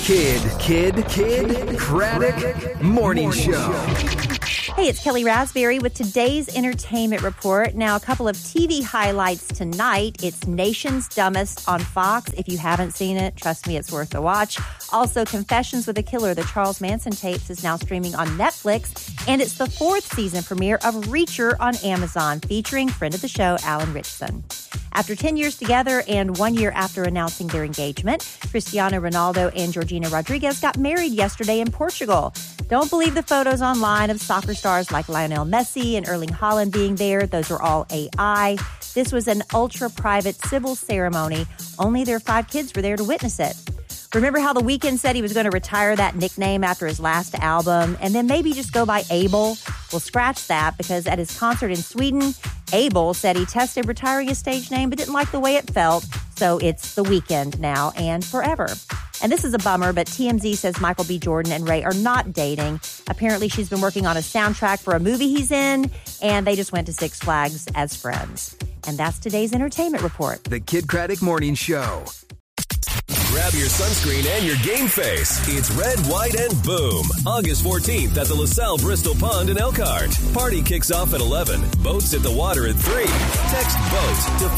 Kid Craddock Morning Show. Hey, it's Kelly Raspberry with today's entertainment report. Now, a couple of TV highlights tonight. It's Nation's Dumbest on Fox. If you haven't seen it, trust me, it's worth a watch. Also, Confessions with a Killer, the Charles Manson tapes, is now streaming on Netflix. And it's the 4th season premiere of Reacher on Amazon, featuring friend of the show, Alan Ritchson. After 10 years together and 1 year after announcing their engagement, Cristiano Ronaldo and Georgina Rodriguez got married yesterday in Portugal. Don't believe the photos online of soccer stars like Lionel Messi and Erling Haaland being there. Those are all AI. This was an ultra-private civil ceremony. Only their 5 kids were there to witness it. Remember how The Weeknd said he was going to retire that nickname after his last album and then maybe just go by Abel? Well, scratch that, because at his concert in Sweden, Abel said he tested retiring his stage name but didn't like the way it felt. So it's The Weeknd now and forever. And this is a bummer, but TMZ says Michael B. Jordan and Ray are not dating. Apparently, she's been working on a soundtrack for a movie he's in, and they just went to Six Flags as friends. And that's today's entertainment report. The Kid Craddock Morning Show. Grab your sunscreen and your game face. It's Red, White, and Boom. August 14th at the LaSalle Bristol Pond in Elkhart. Party kicks off at 11. Boats at the water at 3. Text BOAT to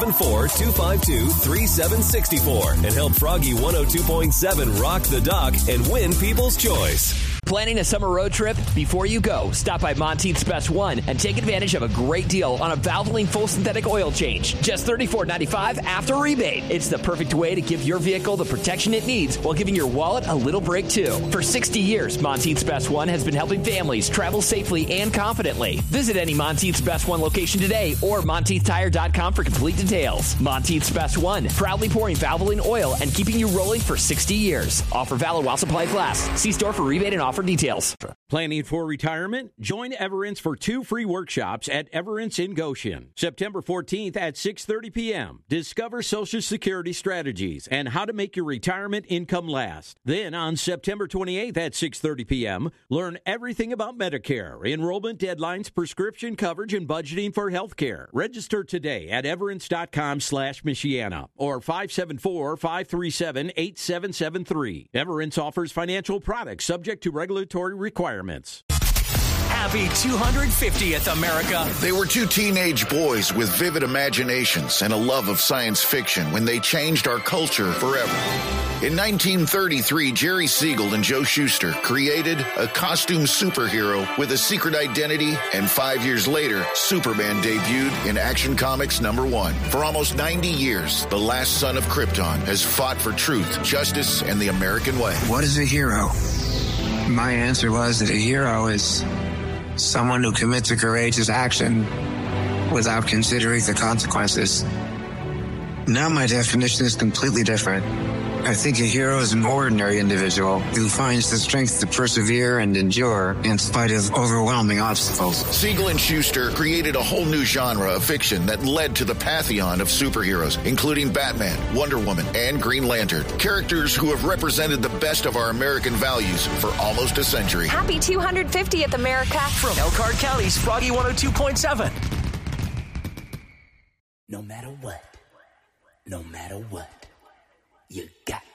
574-252-3764 and help Froggy 102.7 rock the dock and win People's Choice. Planning a summer road trip? Before you go, stop by Monteith's Best One and take advantage of a great deal on a Valvoline full synthetic oil change. Just $34.95 after rebate. It's the perfect way to give your vehicle the protection it needs while giving your wallet a little break too. For 60 years, Monteith's Best One has been helping families travel safely and confidently. Visit any Monteith's Best One location today or MonteithTire.com for complete details. Monteith's Best One, proudly pouring Valvoline oil and keeping you rolling for 60 years. Offer valid while supplies last. See store for rebate and offer details. Planning for retirement? Join Everence for 2 free workshops at Everence in Goshen. September 14th at 6:30 p.m. Discover Social Security strategies and how to make your retirement income last. Then on September 28th at 6:30 p.m., learn everything about Medicare, enrollment deadlines, prescription coverage, and budgeting for health care. Register today at everence.com/Michiana or 574-537-8773. Everence offers financial products subject to regulatory requirements. Happy 250th, America. They were 2 teenage boys with vivid imaginations and a love of science fiction when they changed our culture forever. In 1933, Jerry Siegel and Joe Shuster created a costume superhero with a secret identity, and 5 years later, Superman debuted in Action Comics #1. For almost 90 years, the last son of Krypton has fought for truth, justice, and the American way. What is a hero? My answer was that a hero is someone who commits a courageous action without considering the consequences. Now my definition is completely different. I think a hero is an ordinary individual who finds the strength to persevere and endure in spite of overwhelming obstacles. Siegel and Shuster created a whole new genre of fiction that led to the pantheon of superheroes, including Batman, Wonder Woman, and Green Lantern. Characters who have represented the best of our American values for almost a century. Happy 250th, America. From Elkhart County's Froggy 102.7. No matter what, you got